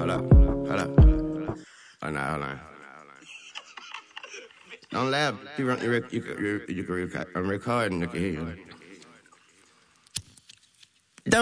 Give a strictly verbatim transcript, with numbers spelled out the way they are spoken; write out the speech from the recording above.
Hold up, hold up. Hold on, hold on. Don't laugh. You, run, you, rec- you, you, you, you can record. I'm recording. You can hear you.